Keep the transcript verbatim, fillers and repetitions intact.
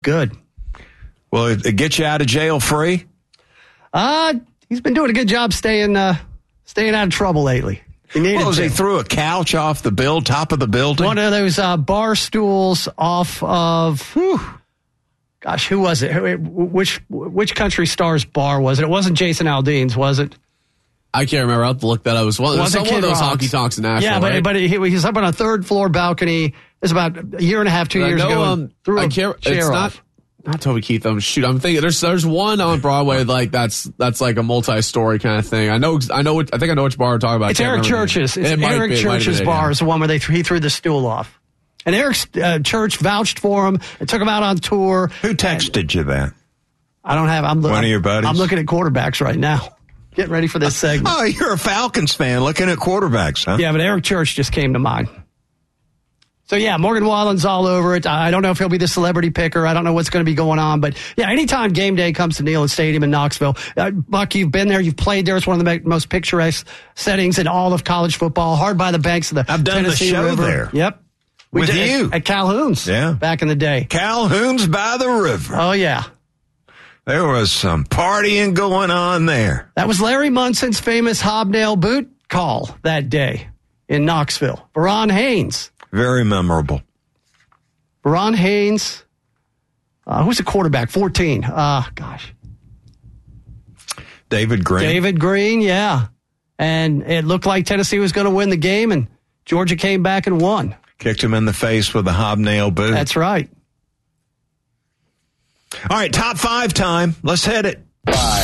good. Will it get you out of jail free? Uh, he's been doing a good job staying uh, staying out of trouble lately. He needed What was to. he threw a couch off the bill, top of the building? One of those uh, bar stools off of, whew, gosh, who was it? Who- Which which country star's bar was it? It wasn't Jason Aldean's, was it? I can't remember. I'll have to look that up. It was one, it was Wasn't one of Kid those Rock's. honky tonks in Nashville. Yeah, but right? but he, he was up on a third floor balcony. It was about a year and a half, two I years know, ago. um, threw I a can't. chair It's off. not not Toby Keith. I'm shoot. I'm thinking there's there's one on Broadway like that's that's like a multi-story kind of thing. I know. I know. What, I think I know which bar we're talking about. It's I can't Eric remember the name. Church's. It's It might Eric be- it might have Church's been it, bar yeah. is the one where they he threw the stool off. And Eric uh, Church vouched for him and took him out on tour. Who texted you that? I don't have. I'm One of your buddies? I'm looking at quarterbacks right now. Getting ready for this segment. Oh, you're a Falcons fan looking at quarterbacks, huh? Yeah, but Eric Church just came to mind. So, yeah, Morgan Wallen's all over it. I don't know if he'll be the celebrity picker. I don't know what's going to be going on. But, yeah, anytime game day comes to Neyland Stadium in Knoxville, uh, Buck, you've been there. You've played there. It's one of the most picturesque settings in all of college football, hard by the banks of the I've done the Tennessee show River. there. Yep. We With did you. At, at Calhoun's. Yeah. Back in the day. Calhoun's by the river. Oh, yeah. There was some partying going on there. That was Larry Munson's famous hobnail boot call that day in Knoxville. Baron Haynes. Very memorable. Baron Haynes. Uh, who's the quarterback? fourteen. Uh, gosh. David Green. David Green, yeah. And it looked like Tennessee was going to win the game, and Georgia came back and won. Kicked him in the face with a hobnail boot. That's right. All right, top five time. Let's hit it. Five.